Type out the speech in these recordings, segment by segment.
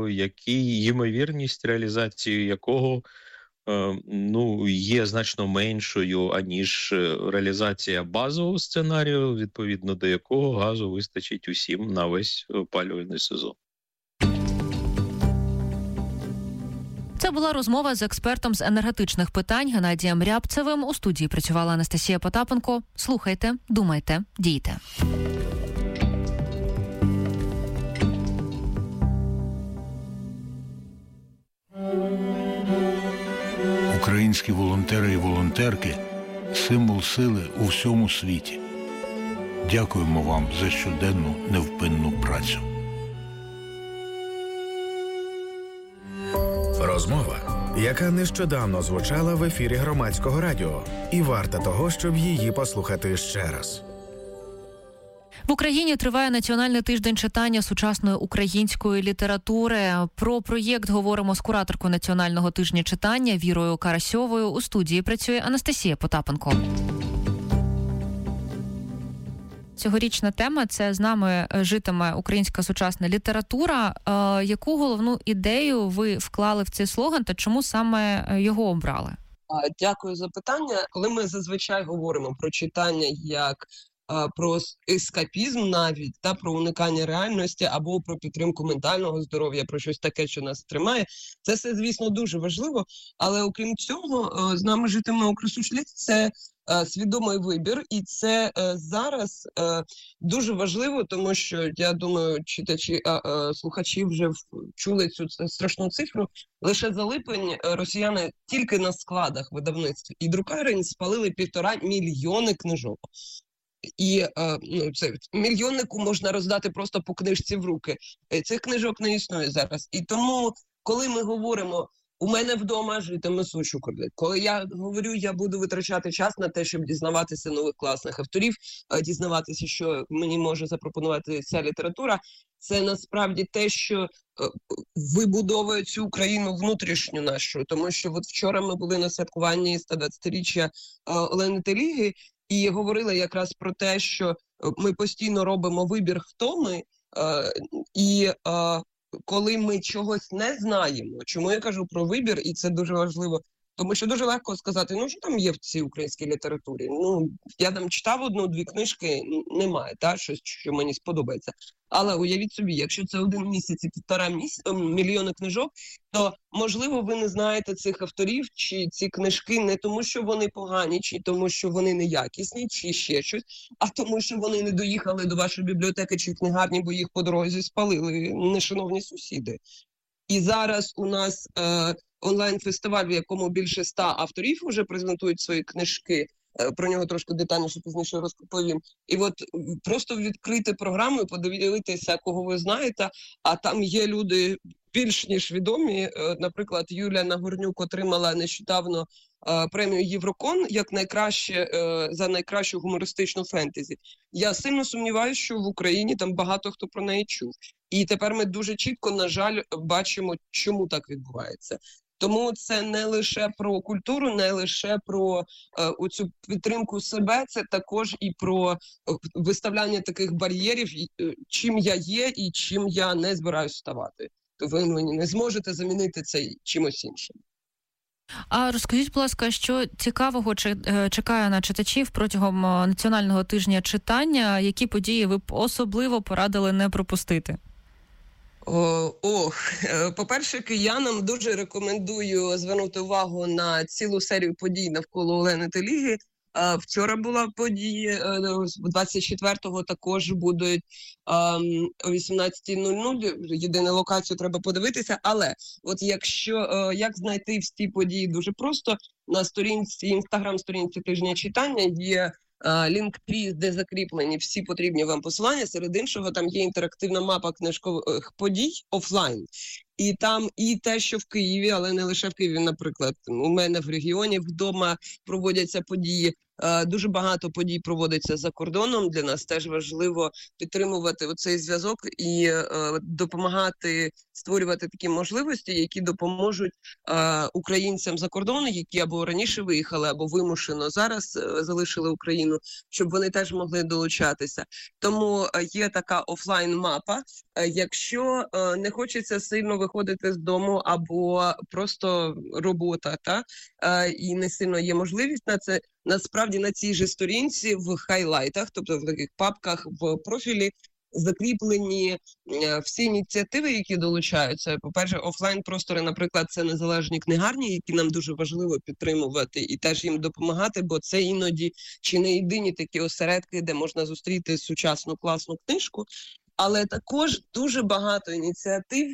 який ймовірність реалізації якого є значно меншою, аніж реалізація базового сценарію, відповідно до якого газу вистачить усім на весь опалювальний сезон. Це була розмова з експертом з енергетичних питань Геннадієм Рябцевим. У студії працювала Анастасія Потапенко. Слухайте, думайте, дійте. Українські волонтери і волонтерки – символ сили у всьому світі. Дякуємо вам за щоденну невпинну працю. Розмова, яка нещодавно звучала в ефірі Громадського радіо, і варта того, щоб її послухати ще раз. В Україні триває Національний тиждень читання сучасної української літератури. Про проєкт говоримо з кураторкою Національного тижня читання Вірою Карасьовою. У студії працює Анастасія Потапенко. Цьогорічна тема – це «З нами житиме українська сучасна література». Яку головну ідею ви вклали в цей слоган та чому саме його обрали? Дякую за питання. Коли ми зазвичай говоримо про читання як про ескапізм навіть, та про уникання реальності або про підтримку ментального здоров'я, про щось таке, що нас тримає, це все, звісно, дуже важливо. Але окрім цього, «З нами житиме українська література» – це свідомий вибір, і це зараз дуже важливо, тому що, я думаю, читачі, слухачі вже чули цю страшну цифру. Лише за липень росіяни тільки на складах видавництв і друкарень спалили 1,5 мільйони книжок. І це мільйоннику можна роздати просто по книжці в руки. Цих книжок не існує зараз. І тому, коли ми говоримо «у мене вдома житиме сущу корлет», коли я говорю, я буду витрачати час на те, щоб дізнаватися нових класних авторів, дізнаватися, що мені може запропонувати ця література, це насправді те, що вибудовує цю Україну внутрішню нашу. Тому що от вчора ми були на святкуванні 120-річчя Олени Теліги, і говорили якраз про те, що ми постійно робимо вибір, хто ми, і коли ми чогось не знаємо. Чому я кажу про вибір, і це дуже важливо? Тому що дуже легко сказати, що там є в цій українській літературі. Я там читав 1-2 книжки, немає, щось, що мені сподобається. Але уявіть собі, якщо це 1 місяць і 1,5 мільйона книжок, то, можливо, ви не знаєте цих авторів, чи ці книжки не тому, що вони погані, чи тому, що вони неякісні, чи ще щось, а тому, що вони не доїхали до вашої бібліотеки чи книгарні, бо їх по дорозі спалили нешановні сусіди. І зараз у нас онлайн-фестиваль, в якому більше 100 авторів вже презентують свої книжки. Про нього трошки детальніше пізніше розповім. І от просто відкрити програму і подивитися, кого ви знаєте, а там є люди більш ніж відомі. Наприклад, Юлія Нагорнюк отримала нещодавно премію Єврокон як за найкращу гумористичну фентезі. Я сильно сумніваюся, що в Україні там багато хто про неї чув. І тепер ми дуже чітко, на жаль, бачимо, чому так відбувається. Тому це не лише про культуру, не лише про оцю підтримку себе, це також і про виставляння таких бар'єрів, чим я є і чим я не збираюсь ставати. Ви не зможете замінити це чимось іншим. А розкажіть, будь ласка, що цікавого чекає на читачів протягом Національного тижня читання, які події ви б особливо порадили не пропустити? По-перше, киянам дуже рекомендую звернути увагу на цілу серію подій навколо Олени Теліги. Вчора була подія, 24-го також будуть о 18:00. Єдину локацію треба подивитися. Але от як знайти всі події дуже просто, на сторінці, інстаграм-сторінці тижня читання є лінк-трі, де закріплені всі потрібні вам посилання. Серед іншого, там є інтерактивна мапа книжкових подій офлайн. І там і те, що в Києві, але не лише в Києві, наприклад, у мене в регіоні вдома проводяться події. Дуже багато подій проводиться за кордоном. Для нас теж важливо підтримувати оцей зв'язок і допомагати створювати такі можливості, які допоможуть українцям за кордону, які або раніше виїхали, або вимушено зараз залишили Україну, щоб вони теж могли долучатися. Тому є така офлайн-мапа. Якщо не хочеться сильно виходити з дому або просто робота, і не сильно є можливість на це, насправді на цій же сторінці в хайлайтах, тобто в таких папках в профілі, закріплені всі ініціативи, які долучаються. По-перше, офлайн-простори, наприклад, це незалежні книгарні, які нам дуже важливо підтримувати і теж їм допомагати, бо це іноді чи не єдині такі осередки, де можна зустріти сучасну класну книжку. Але також дуже багато ініціатив.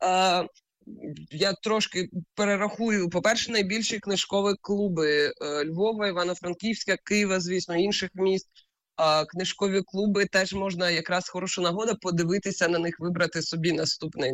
Я трошки перерахую. По-перше, найбільші книжкові клуби Львова, Івано-Франківська, Києва, звісно, інших міст. Книжкові клуби теж можна, якраз хороша нагода подивитися на них, вибрати собі наступний.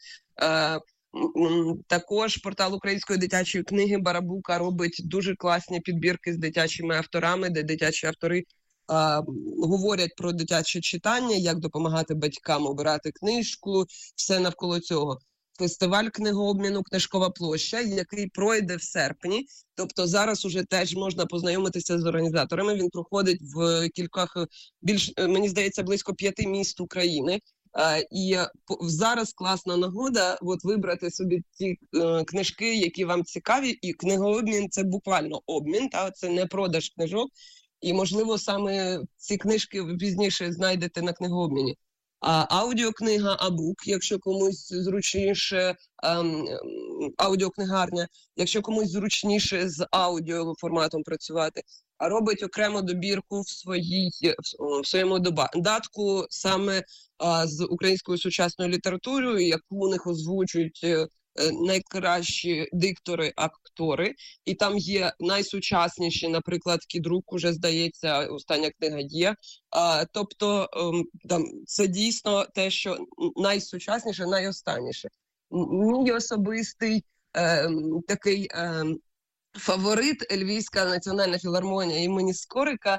Також портал української дитячої книги Барабука робить дуже класні підбірки з дитячими авторами, де дитячі автори говорять про дитяче читання, як допомагати батькам обирати книжку, все навколо цього. Фестиваль книгообміну «Книжкова площа», який пройде в серпні. Тобто зараз уже теж можна познайомитися з організаторами. Він проходить в кількох, мені здається, близько 5 міст України. І зараз класна нагода вибрати собі ті книжки, які вам цікаві. І книгообмін – це буквально обмін, це не продаж книжок. І, можливо, саме ці книжки ви пізніше знайдете на книгообміні. Аудіокнига «Абук», якщо комусь зручніше, аудіокнигарня, якщо комусь зручніше з аудіоформатом працювати, робить окрему добірку в своєму додатку саме з українською сучасною літературою, яку у них озвучують найкращі диктори, актори. І там є найсучасніші, наприклад, Кідрук, уже, здається, остання книга є. Тобто це дійсно те, що найсучасніше, найостанніше. Мій особистий такий фаворит – Львівська національна філармонія імені Скорика.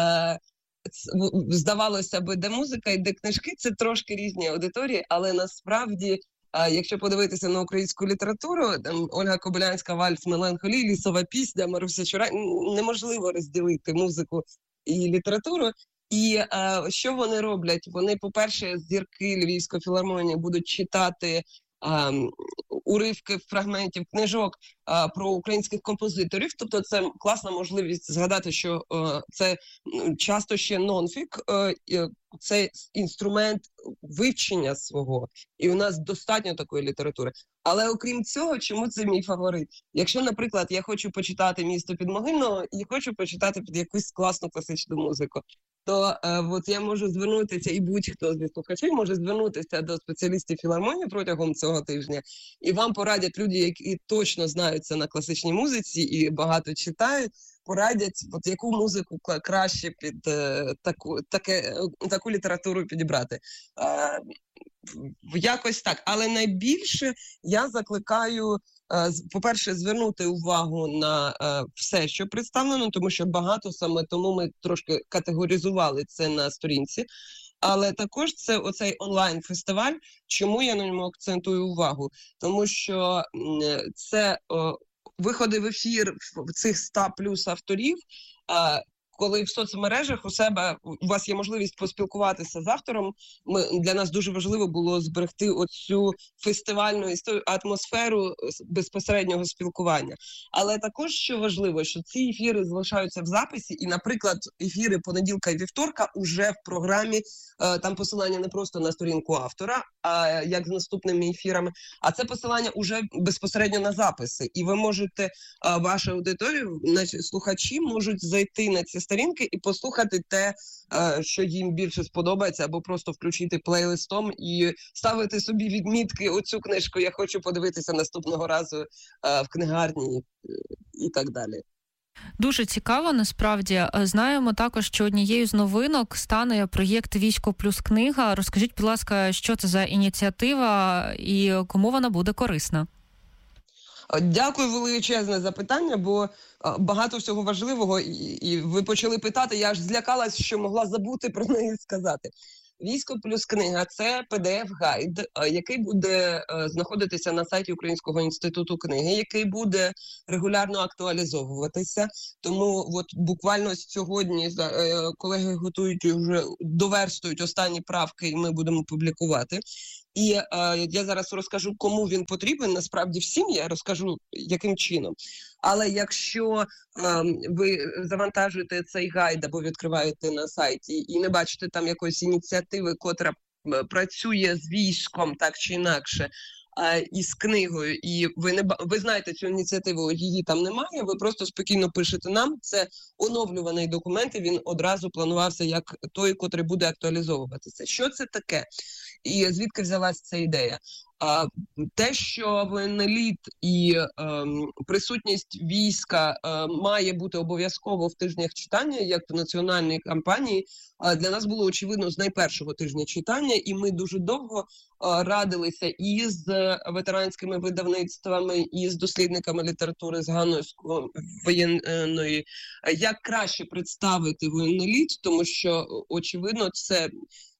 Здавалося б, де музика і де книжки – це трошки різні аудиторії, але насправді, якщо подивитися на українську літературу, там Ольга Кобилянська, «Вальс меланхолії», «Лісова пісня», Маруся Чурай, неможливо розділити музику і літературу. І що вони роблять? Вони, по-перше, зірки Львівської філармонії будуть читати уривки фрагментів книжок про українських композиторів. Тобто це класна можливість згадати, що це часто ще нонфік, це інструмент вивчення свого. І у нас достатньо такої літератури. Але окрім цього, чому це мій фаворит? Якщо, наприклад, я хочу почитати «Місто Підмогильного» і хочу почитати під якусь класну класичну музику, то я можу звернутися, і будь-хто зі слухачів може звернутися до спеціалістів філармонії протягом цього тижня, і вам порадять люди, які точно знаються на класичній музиці і багато читають, порадять, яку музику краще під таку літературу підібрати. Якось так. Але найбільше я закликаю, по-перше, звернути увагу на все, що представлено, тому що багато, саме тому ми трошки категоризували це на сторінці. Але також це оцей онлайн-фестиваль. Чому я на ньому акцентую увагу? Тому що це виходи в ефір цих 100 плюс авторів, коли в соцмережах у вас є можливість поспілкуватися з автором. Для нас дуже важливо було зберегти оцю фестивальну атмосферу безпосереднього спілкування. Але також, що важливо, що ці ефіри залишаються в записі, і, наприклад, ефіри понеділка і вівторка уже в програмі, там посилання не просто на сторінку автора, а як з наступними ефірами, а це посилання уже безпосередньо на записи. І ви можете, ваша аудиторія, наші слухачі можуть зайти на ці сторінки і послухати те, що їм більше сподобається, або просто включити плейлистом і ставити собі відмітки: оцю книжку я хочу подивитися наступного разу в книгарні і так далі. Дуже цікаво, насправді. Знаємо також, що однією з новинок стане проєкт «Військо плюс книга». Розкажіть, будь ласка, що це за ініціатива і кому вона буде корисна? Дякую, величезне запитання, бо багато всього важливого, і ви почали питати, я аж злякалась, що могла забути про неї сказати. «Військо плюс книга» – це PDF-гайд, який буде знаходитися на сайті Українського інституту книги, який буде регулярно актуалізовуватися. Тому от буквально сьогодні колеги готують, вже доверстують останні правки, і ми будемо публікувати. І я зараз розкажу, кому він потрібен. Насправді всім я розкажу, яким чином. Але якщо ви завантажуєте цей гайд або відкриваєте на сайті і не бачите там якоїсь ініціативи, котра працює з військом так чи інакше, і з книгою, і ви знаєте цю ініціативу, її там немає, ви просто спокійно пишете нам. Це оновлюваний документ, і він одразу планувався як той, котрий буде актуалізовуватися. Що це таке? І звідки взялась ця ідея? Те, що воєнний і присутність війська має бути обов'язково в тижнях читання, як в національній кампанії, для нас було очевидно з найпершого тижня читання, і ми дуже довго радилися і з ветеранськими видавництвами, і з дослідниками літератури з Ганновської воєнної, як краще представити воєнний літ, тому що, очевидно, це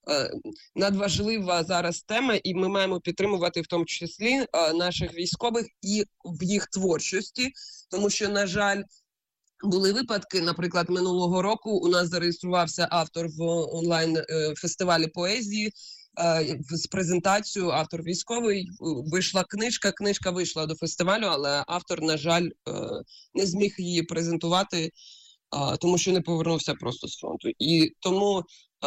надважлива зараз тема, і ми маємо підтримувати в тому числі наших військових і в їх творчості, тому що, на жаль, були випадки, наприклад, минулого року у нас зареєструвався автор в онлайн-фестивалі поезії, з презентацією, автор військовий, вийшла книжка вийшла до фестивалю, але автор, на жаль, не зміг її презентувати, тому що не повернувся просто з фронту. І тому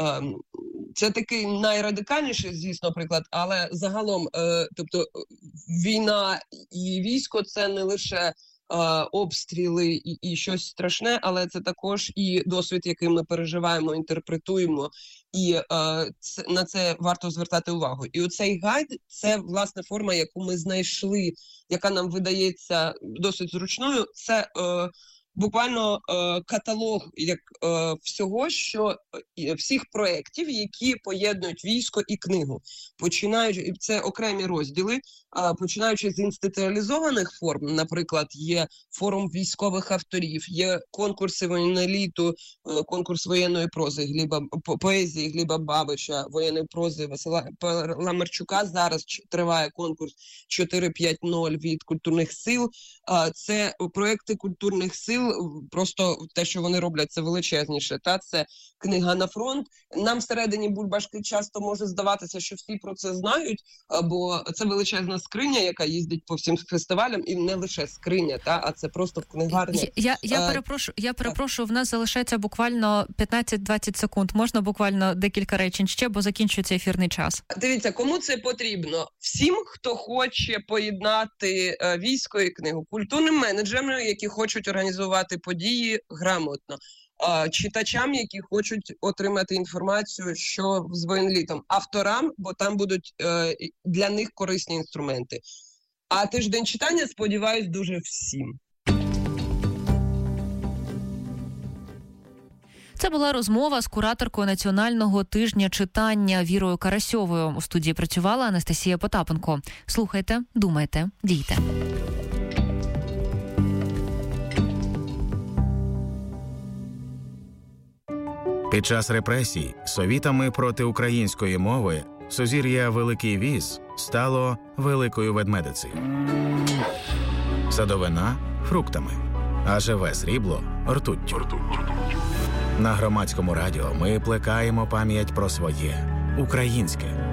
це такий найрадикальніший, звісно, приклад, але загалом, тобто війна і військо – це не лише обстріли і щось страшне, але це також і досвід, який ми переживаємо, інтерпретуємо, і на це варто звертати увагу. І оцей гайд – це, власне, форма, яку ми знайшли, яка нам видається досить зручною. Це буквально каталог всього, всіх проєктів, які поєднують військо і книгу. Починаючи, це окремі розділи, починаючи з інституалізованих форм, наприклад, є форум військових авторів, є конкурси воєнного літу, конкурс воєнної прози, поезії Гліба Бабича, воєнної прози Василя Ламарчука. Зараз триває конкурс 4.5.0 від культурних сил. Це проекти культурних сил, просто те, що вони роблять, це величезніше. Це книга на фронт. Нам всередині бульбашки часто може здаватися, що всі про це знають, бо це величезна скриня, яка їздить по всім фестивалям, і не лише скриня, а це просто книгарня. Я перепрошую, в нас залишається буквально 15-20 секунд. Можна буквально декілька речень ще, бо закінчується ефірний час. Дивіться, кому це потрібно? Всім, хто хоче поєднати військо і книгу, культурним менеджерам, які хочуть організувати події грамотно, читачам, які хочуть отримати інформацію, що з воєнлітом, авторам, бо там будуть для них корисні інструменти. А тиждень читання, сподіваюсь, дуже всім. Це була розмова з кураторкою Національного тижня читання Вірою Карасьовою. У студії працювала Анастасія Потапенко. Слухайте, думайте, дійте. Під час репресій совітами проти української мови сузір'я Великий Віз стало Великою Ведмедицею. Садовина – фруктами, а живе срібло – ртуттю. На Громадському радіо ми плекаємо пам'ять про своє – українське.